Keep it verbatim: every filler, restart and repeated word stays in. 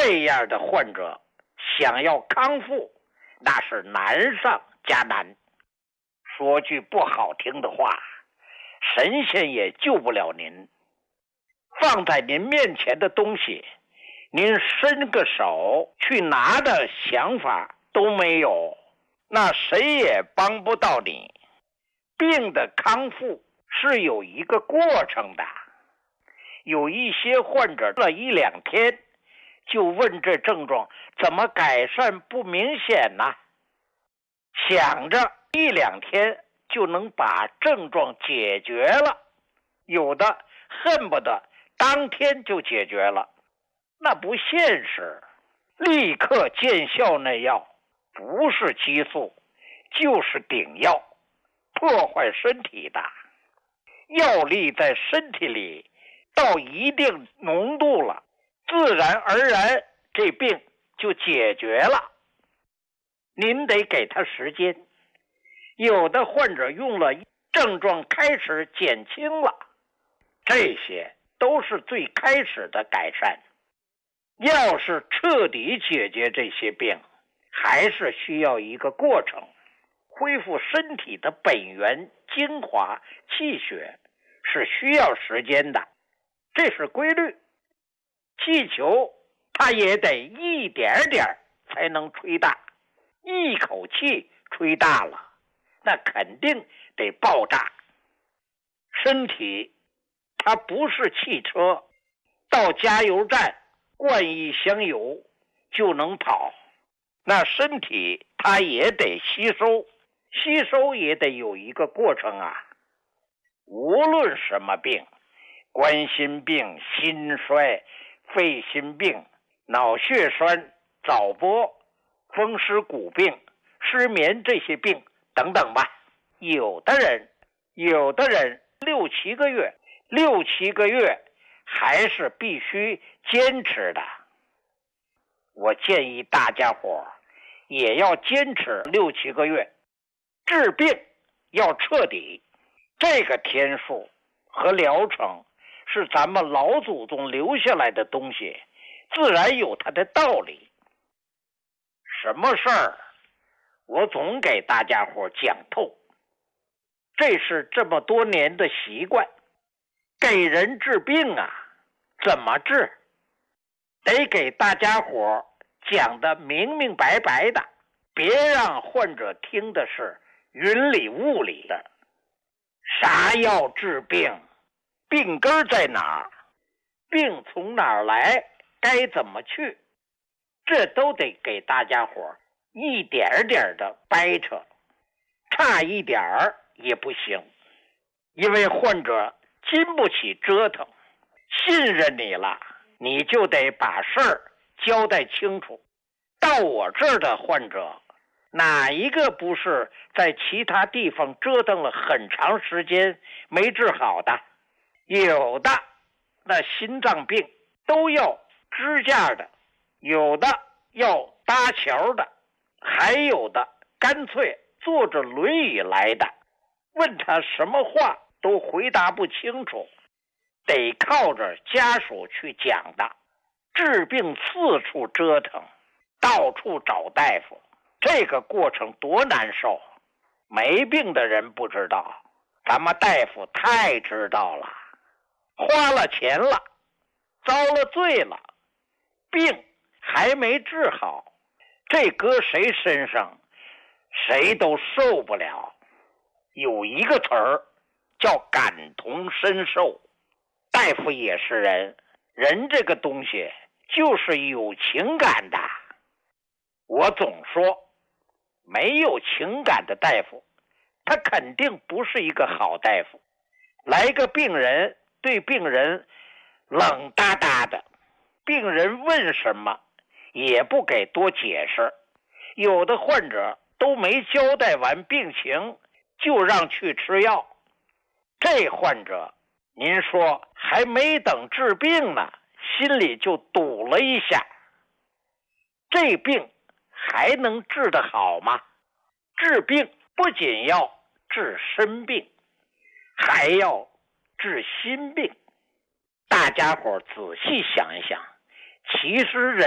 这样的患者想要康复，那是难上加难。说句不好听的话，神仙也救不了您。放在您面前的东西，您伸个手去拿的想法都没有，那谁也帮不到你。病的康复是有一个过程的。有一些患者了一两天，就问这症状怎么改善不明显呢？想着一两天就能把症状解决了，有的恨不得当天就解决了，那不现实。立刻见效那药不是激素，就是顶药，破坏身体的。药力在身体里到一定浓度了，自然而然这病就解决了。您得给他时间。有的患者用了，症状开始减轻了，这些都是最开始的改善。要是彻底解决这些病，还是需要一个过程，恢复身体的本源精华气血是需要时间的，这是规律。气球它也得一点点才能吹大，一口气吹大了，那肯定得爆炸。身体它不是汽车，到加油站灌一箱油就能跑，那身体它也得吸收，吸收也得有一个过程啊。无论什么病，冠心病、心衰、肺心病、脑血栓、早搏、风湿骨病、失眠这些病等等吧，有的人有的人六七个月六七个月还是必须坚持的。我建议大家伙也要坚持六七个月，治病要彻底。这个天数和疗程是咱们老祖宗留下来的东西，自然有它的道理。什么事儿我总给大家伙讲透，这是这么多年的习惯。给人治病啊，怎么治？得给大家伙讲得明明白白的，别让患者听的是云里雾里的。啥药治病？病根在哪儿？病从哪儿来？该怎么去？这都得给大家伙一点点的掰扯，差一点儿也不行。因为患者经不起折腾，信任你了，你就得把事儿交代清楚。到我这儿的患者，哪一个不是在其他地方折腾了很长时间没治好的？有的那心脏病都要支架的，有的要搭桥的，还有的干脆坐着轮椅来的，问他什么话都回答不清楚，得靠着家属去讲的。治病四处折腾，到处找大夫，这个过程多难受。没病的人不知道，咱们大夫太知道了。花了钱了，遭了罪了，病还没治好，这搁谁身上谁都受不了。有一个词儿叫感同身受。大夫也是人，人这个东西就是有情感的。我总说没有情感的大夫，他肯定不是一个好大夫。来个病人，对病人冷哒哒的，病人问什么也不给多解释，有的患者都没交代完病情就让去吃药。这患者您说还没等治病呢，心里就堵了一下，这病还能治得好吗？治病不仅要治身病，还要治心病。大家伙仔细想一想，其实人